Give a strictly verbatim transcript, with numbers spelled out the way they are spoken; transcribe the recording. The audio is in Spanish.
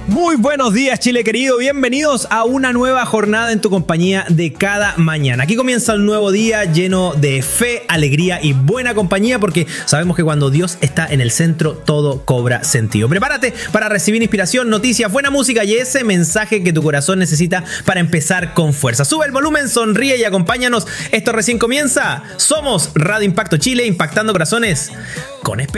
Muy buenos días, Chile querido, bienvenidos a una nueva jornada en tu compañía de cada mañana. Aquí comienza un nuevo día lleno de fe, alegría y buena compañía, porque sabemos que cuando Dios está en el centro todo cobra sentido. Prepárate para recibir inspiración, noticias, buena música y ese mensaje que tu corazón necesita para empezar con fuerza. Sube el volumen, sonríe y acompáñanos. Esto recién comienza. Somos Radio Impacto Chile, impactando corazones con esperanza.